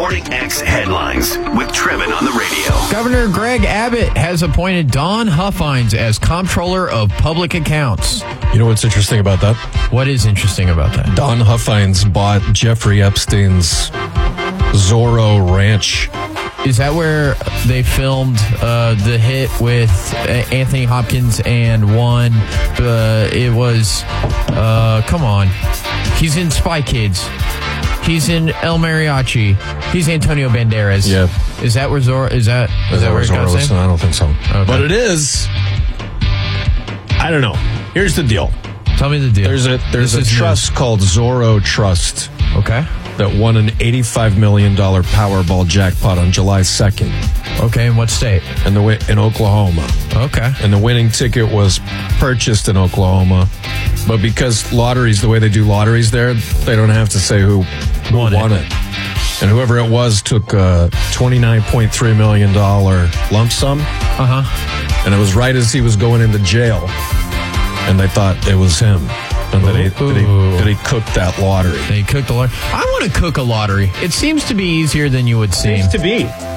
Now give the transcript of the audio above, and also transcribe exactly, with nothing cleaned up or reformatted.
Morning X headlines with Trevin on the radio. Governor Greg Abbott has appointed Don Huffines as Comptroller of Public Accounts. You know what's interesting about that? What is interesting about that? Don Huffines bought Jeffrey Epstein's Zorro Ranch. Is that where they filmed uh, the hit with uh, Anthony Hopkins and one? Uh, it was, uh, come on. He's in Spy Kids. He's in El Mariachi. He's Antonio Banderas. Yeah. Is that where Zorro, is that, is, Is that that where it Zorro goes is? in? I don't think so. Okay. But it is. I don't know. Here's the deal. Tell me the deal. There's a there's This a is trust news. called Zorro Trust Okay. that won an eighty-five million dollars Powerball jackpot on July second Okay, in what state? in the wi- in Oklahoma. Okay. And the winning ticket was purchased in Oklahoma. But because lotteries, the way they do lotteries there, they don't have to say who, who Won won, it. it. And whoever it was took a twenty-nine point three million dollars lump sum. Uh-huh. And it was right as he was going into jail. And they thought it was him. And that he, that he, that he cooked that lottery. They cooked the lottery. I want to cook a lottery. It seems to be easier than you would seem. to be.